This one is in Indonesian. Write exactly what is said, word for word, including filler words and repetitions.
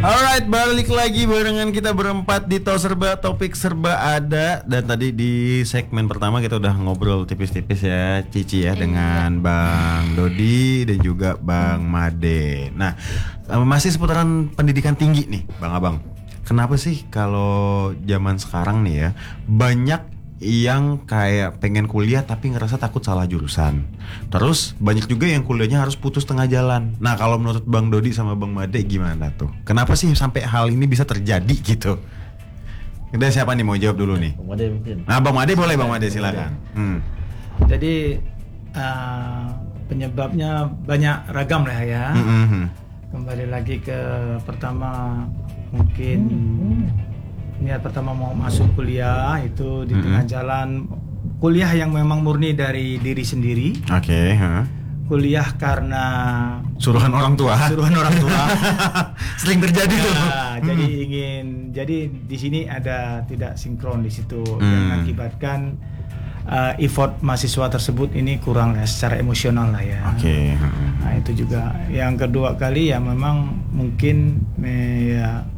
Alright, balik lagi barengan kita berempat di Tahu Serba, topik serba ada. Dan tadi di segmen pertama kita udah ngobrol tipis-tipis ya, Cici ya, dengan Bang Dodi dan juga Bang Made. Nah, masih seputaran pendidikan tinggi nih, Bang Abang. Kenapa sih kalau zaman sekarang nih ya, banyak yang kayak pengen kuliah tapi ngerasa takut salah jurusan. Terus banyak juga yang kuliahnya harus putus tengah jalan. Nah, kalau menurut Bang Dodi sama Bang Made gimana tuh? Kenapa sih sampai hal ini bisa terjadi gitu? Udah, siapa nih mau jawab dulu nih? Bang Made mungkin. Nah, Bang Made boleh, Bang Made silakan. Hmm. Jadi uh, penyebabnya banyak ragam lah ya. Mm-hmm. Kembali lagi ke pertama, mungkin niat pertama mau masuk kuliah itu di mm-hmm. tengah jalan, kuliah yang memang murni dari diri sendiri. Oke. Okay, huh? Kuliah karena suruhan orang tua. Suruhan orang tua. Sering terjadi ya, tuh. Jadi hmm. ingin, jadi di sini ada tidak sinkron di situ hmm. yang mengakibatkan uh, effort mahasiswa tersebut ini kurang ya, secara emosional lah ya. Oke. Okay. Nah itu juga. Yang kedua kali ya memang mungkin me, ya